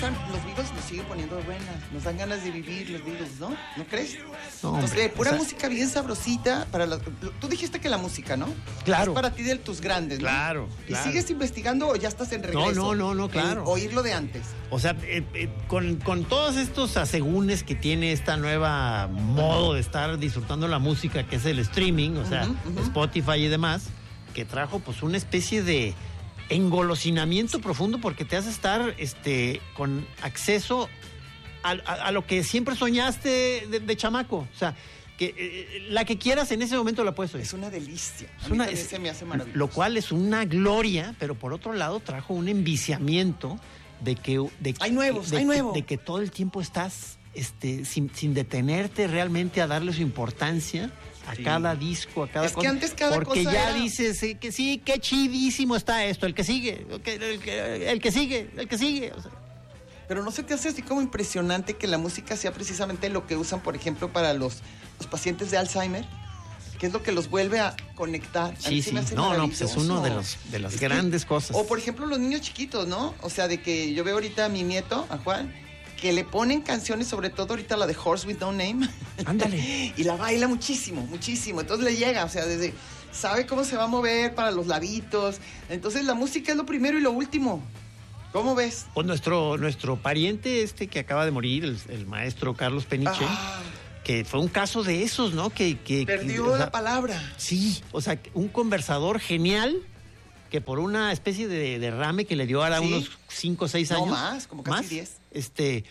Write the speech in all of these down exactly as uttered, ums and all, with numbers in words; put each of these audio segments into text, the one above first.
están, los Beatles nos siguen poniendo buenas, nos dan ganas de vivir los Beatles, ¿no? ¿No crees? No, Entonces, hombre, pura o sea, música bien sabrosita para la, tú dijiste que la música, ¿no? Claro. Es para ti de tus grandes, ¿no? Claro, ¿Y claro. sigues investigando o ya estás en regreso? No, no, no, no, claro. En oírlo de antes. O sea, eh, eh, con, con todos estos asegúnes que tiene esta nueva modo de estar disfrutando la música, que es el streaming, o sea, Uh-huh, uh-huh. Spotify y demás, que trajo pues una especie de engolosinamiento profundo porque te hace estar este, con acceso a, a, a lo que siempre soñaste de, de chamaco. O sea, que eh, la que quieras en ese momento la puedes oír. Es una delicia. A Es mí una- también es- se me hace maravilloso. Lo cual es una gloria, pero por otro lado trajo un enviciamiento de que... De, Hay nuevos, de, hay de- nuevo. de que todo el tiempo estás este, sin, sin detenerte realmente a darle su importancia a Sí. cada disco, a cada Es que cosa. antes cada porque cosa ya era- dices eh, que sí, qué chidísimo está esto, el que sigue, el que, el que, el que sigue, el que sigue. O sea, Pero ¿no se te hace así como impresionante que la música sea precisamente lo que usan, por ejemplo, para los, los pacientes de Alzheimer? Que es lo que los vuelve a conectar. A Sí, mí se sí. me hace No, no, pues es maravilloso. uno de los- de las Es que- grandes cosas. O por ejemplo los niños chiquitos, ¿no? O sea, de que yo veo ahorita a mi nieto, a Juan, que le ponen canciones, sobre todo ahorita la de Horse with No Name. Ándale. Y la baila muchísimo, muchísimo. Entonces le llega, o sea, desde sabe cómo se va a mover para los labitos. Entonces la música es lo primero y lo último. ¿Cómo ves? O nuestro, nuestro pariente este que acaba de morir, el, el maestro Carlos Peniche, Ah, que fue un caso de esos, ¿no? Que, que perdió que, o sea, la palabra. Sí, o sea, un conversador genial que por una especie de derrame que le dio ahora Sí. unos cinco o seis No años. más, como casi diez. Este,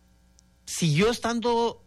siguió estando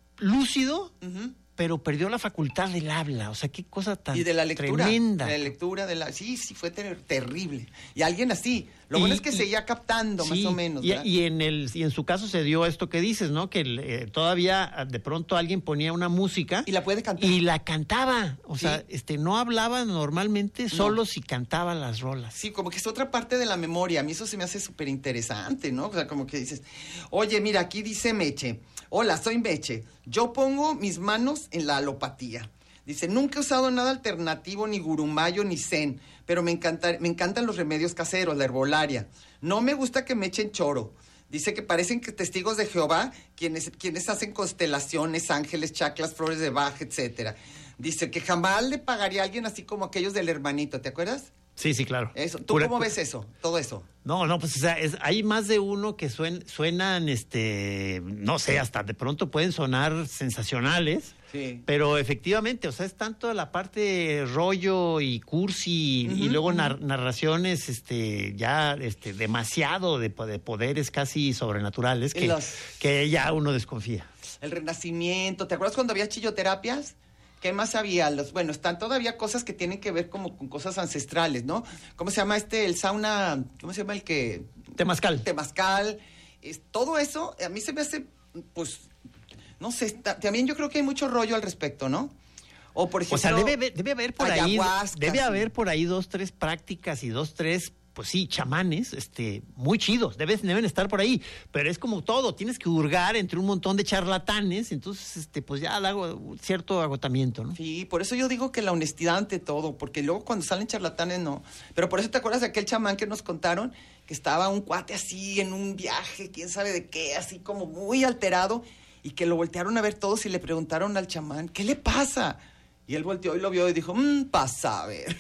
lúcido, Ujú. pero perdió la facultad del habla. O sea, qué cosa tan Y de la lectura. tremenda. De la lectura, de la. Sí, sí, fue ter- terrible. Y alguien así. Lo Y- bueno es que y- seguía captando, Sí, más o menos. Y, ¿verdad? y en el y en su caso se dio esto que dices, ¿no? Que eh, todavía de pronto alguien ponía una música Y la puede cantar. y la cantaba. O Sí. sea, este no hablaba normalmente, solo si cantaba las rolas. Sí, como que es otra parte de la memoria. A mí eso se me hace súper interesante, ¿no? O sea, como que dices, oye, mira, aquí dice Meche. Hola, soy Meche. Yo pongo mis manos en la alopatía. Dice, nunca he usado nada alternativo, ni gurumayo, ni zen, pero me, encanta, me encantan los remedios caseros, la herbolaria. No me gusta que me echen choro. Dice que parecen que testigos de Jehová, quienes, quienes hacen constelaciones, ángeles, chaclas, flores de Bach, etcétera. Dice que jamás le pagaría a alguien así como aquellos del hermanito, ¿te acuerdas? Sí, sí, claro. Eso. ¿Tú Pura- cómo ves eso? Todo eso. No, no, pues o sea, es- hay más de uno que suen- suenan, este, no sé, hasta de pronto pueden sonar sensacionales. Sí. Pero efectivamente, o sea, es tanto la parte rollo y cursi Ujú, y luego ujú. nar- narraciones, este, ya, este, demasiado de, po- de poderes casi sobrenaturales Y que, los- que ya uno desconfía. El renacimiento. ¿Te acuerdas cuando había chilloterapias? ¿Qué más había? Los, bueno, están todavía cosas que tienen que ver como con cosas ancestrales, ¿no? ¿Cómo se llama este? El sauna, ¿cómo se llama el que? Temazcal. Temazcal. Es, todo eso, a mí se me hace, pues, no sé, está- también yo creo que hay mucho rollo al respecto, ¿no? O por ejemplo... O sea, debe, haber- debe haber por ahí, ayahuasca, debe sí. haber por ahí dos, tres prácticas y dos, tres, pues sí, chamanes, este, muy chidos, debes, deben estar por ahí, pero es como todo, tienes que hurgar entre un montón de charlatanes, entonces, este, pues ya da algo- cierto agotamiento, ¿no? Sí, por eso yo digo que la honestidad ante todo, porque luego cuando salen charlatanes no. Pero por eso te acuerdas de aquel chamán que nos contaron, que estaba un cuate así en un viaje, quién sabe de qué, así como muy alterado, y que lo voltearon a ver todos y le preguntaron al chamán, ¿qué le pasa? Y él volteó y lo vio y dijo, mmm, pasa a ver.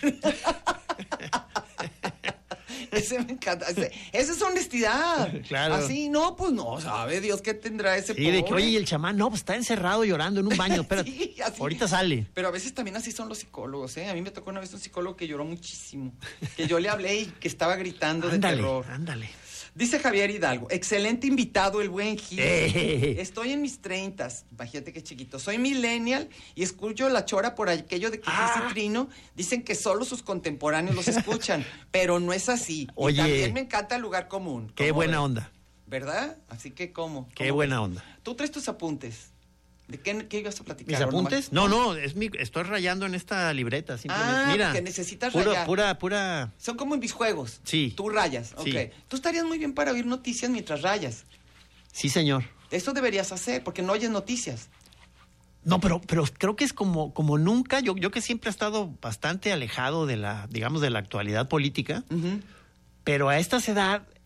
Ese me encanta. Ese- esa es honestidad. Claro. Así, no, pues no, sabe Dios qué tendrá ese Sí, de que, pobre. oye, y el chamán, no, pues está encerrado llorando en un baño, espérate, Sí, así. ahorita sale. Pero a veces también así son los psicólogos, ¿eh? A mí me tocó una vez un psicólogo que lloró muchísimo. Que yo le hablé y que estaba gritando de Ándale, terror. ándale. Dice Javier Hidalgo, excelente invitado el buen Gil. Eh. Estoy en mis treintas, imagínate qué chiquito. Soy millennial y escucho la chora por aquello de que Ah. Gil y Trino dicen que solo sus contemporáneos los escuchan, pero no es así. Oye. Y también me encanta el lugar común. Qué ¿Cómo buena ves? onda, ¿Verdad? Así que, ¿cómo? qué ¿Cómo buena ves? onda. Tú traes tus apuntes. ¿De qué, qué ibas a platicar? ¿Mis ¿O apuntes? nomás? No, no, es mi, estoy rayando en esta libreta, simplemente. Ah, Mira, porque necesitas puro- rayar. pura, pura, Son como en mis juegos. Sí. Tú rayas, ok. Sí. Tú estarías muy bien para oír noticias mientras rayas. sí, señor. Eso deberías hacer, porque no oyes noticias. No, pero, pero creo que es como, como nunca, yo, yo que siempre he estado bastante alejado de la, digamos, de la actualidad política, Ujú. pero a esta edad,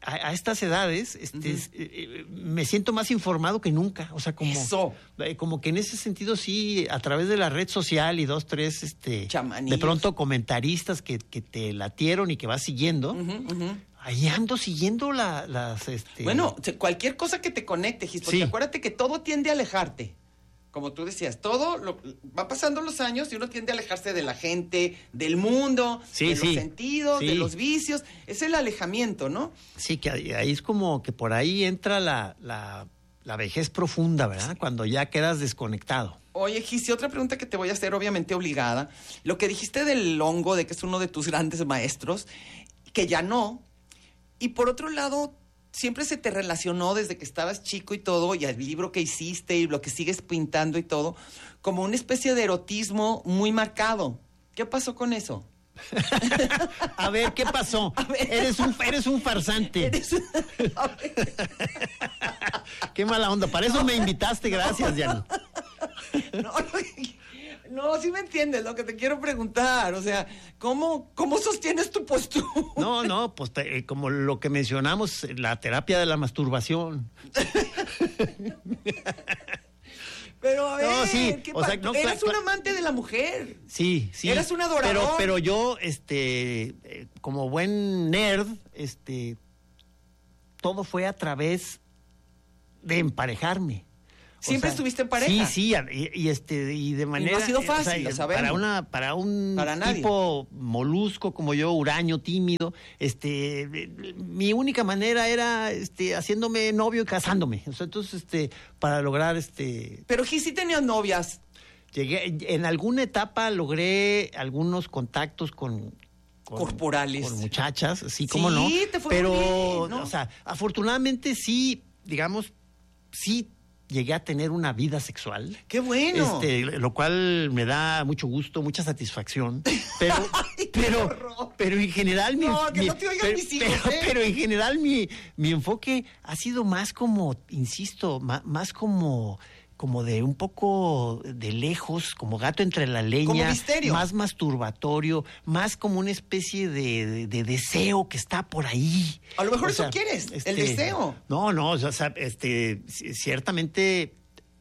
a, a estas edades este, uh-huh. es, eh, me siento más informado que nunca. O sea, como, Eso. Eh, como que en ese sentido sí, a través de la red social y dos, tres, este, de pronto comentaristas que, que te latieron y que vas siguiendo. Uh-huh, uh-huh. Ahí ando siguiendo la, las... Este... Bueno, cualquier cosa que te conecte, Gis, porque sí. acuérdate que todo tiende a alejarte. Como tú decías, todo lo, va pasando los años y uno tiende a alejarse de la gente, del mundo, sí, de sí. los sentidos, sí. de los vicios. Es el alejamiento, ¿no? Sí, que ahí es como que por ahí entra la, la, la vejez profunda, ¿verdad? Sí. Cuando ya quedas desconectado. Oye, Gis, y otra pregunta que te voy a hacer, obviamente obligada. Lo que dijiste del hongo, de que es uno de tus grandes maestros, que ya no. Y por otro lado, siempre se te relacionó desde que estabas chico y todo, y el libro que hiciste y lo que sigues pintando y todo, como una especie de erotismo muy marcado. ¿Qué pasó con eso? A ver, ¿qué pasó? Ver. Eres un eres un farsante. Eres un... Qué mala onda. Para eso no. me invitaste, gracias, Diana. No, no, no, sí me entiendes lo que te quiero preguntar. O sea, ¿cómo, cómo sostienes tu postura? No, no, pues te, como lo que mencionamos, la terapia de la masturbación. Pero a ver, no, sí, ¿qué o sea, no, eras cl- un amante de la mujer. Sí, sí. Eras un adorador. Pero, pero yo, este, eh, como buen nerd, este, todo fue a través de emparejarme. ¿Siempre o sea, estuviste en pareja? Sí, sí, y, y este y de manera... Y no ha sido fácil, o sea, lo sabemos. Para, una, para un para tipo molusco como yo, huraño, tímido, este, mi única manera era este, haciéndome novio y casándome. O sea, entonces, este, para lograr... este. Pero sí, sí tenías novias. Llegué, en alguna etapa logré algunos contactos con... Con, corporales. Con muchachas, sí, cómo no. Sí, te fue Pero, muy bien, ¿no? O sea, afortunadamente sí, digamos, sí llegué a tener una vida sexual. ¡Qué bueno! Este, lo cual me da mucho gusto, mucha satisfacción. Pero, Ay, pero, pero en general mi, no, que mi, no te oigan pero, mis hijos, pero, ¿eh? pero en general mi, mi enfoque ha sido más como, insisto, más, más como como de un poco de lejos, como gato entre la leña, como misterio, más masturbatorio, más como una especie de, de, de deseo que está por ahí. A lo mejor o eso sea, quieres, este, el deseo. No, no, o sea, este, ciertamente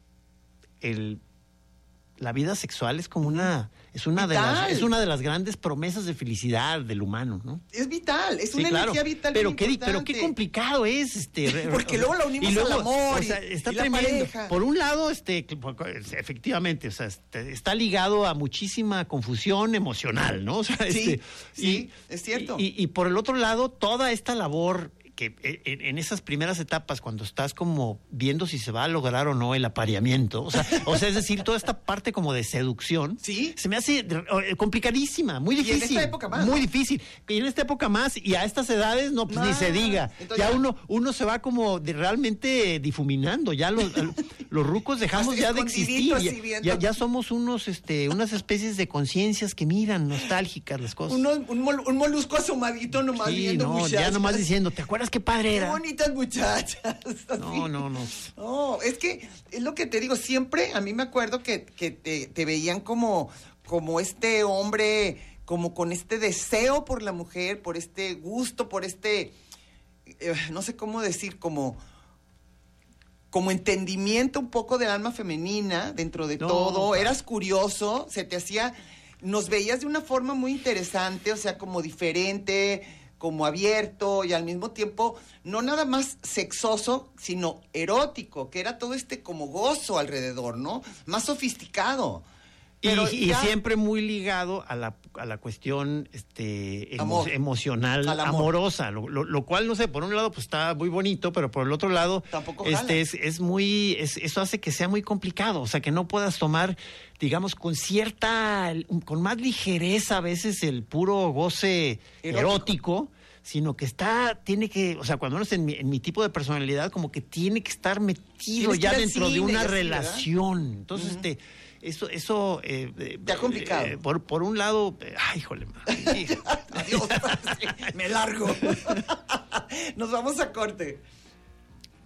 el, la vida sexual es como una, es una de las, es una de las grandes promesas de felicidad del humano, ¿no? Es vital, es sí, una claro. energía vital. Pero qué, pero qué complicado es, este, porque luego la unimos y luego, al amor, o sea, y, está y tremendo. La pareja. Por un lado, este, efectivamente, o sea, está ligado a muchísima confusión emocional, ¿no? O sea, sí, este, sí, y, es cierto. Y, y, y por el otro lado, toda esta labor que en, en esas primeras etapas, cuando estás como viendo si se va a lograr o no el apareamiento, o sea, o sea, es decir, toda esta parte como de seducción, ¿sí? Se me hace complicadísima, muy difícil. Y en esta época más, muy ¿no? difícil. Y en esta época más, y a estas edades, no, pues más, ni se diga. Ya, ya uno, uno se va como de, realmente difuminando, ya los, los rucos dejamos ya de existir. Ya, ya, ya somos unos, este, unas especies de conciencias que miran nostálgicas las cosas. Uno, un, mol, un molusco asomadito nomás sí, viendo no, muchachas. Ya nomás diciendo, ¿te acuerdas qué padre era? Qué bonitas muchachas. No, no, no. No, es que es lo que te digo, siempre a mí me acuerdo que, que te, te veían como, como este hombre, como con este deseo por la mujer, por este gusto, por este, eh, no sé cómo decir, como... como entendimiento un poco del alma femenina dentro de no, todo, eras curioso, se te hacía, nos veías de una forma muy interesante, o sea, como diferente, como abierto y al mismo tiempo no nada más sexoso, sino erótico, que era todo este como gozo alrededor, ¿no? Más sofisticado. Pero y, ya, y siempre muy ligado a la, a la cuestión este, emo, emocional, amorosa, lo, lo, lo cual, no sé, por un lado pues está muy bonito, pero por el otro lado tampoco este, es, es muy, es, eso hace que sea muy complicado, o sea, que no puedas tomar, digamos, con cierta, con más ligereza a veces el puro goce erótico, erótico sino que está, tiene que, o sea, cuando uno es en mi, en mi tipo de personalidad, como que tiene que estar metido ya dentro cine, de una relación, ¿verdad? Entonces, uh-huh. este... Eso, eso eh, te ha complicado. Eh, por, por un lado, eh, ay, híjole, Adiós, me largo. Nos vamos a corte.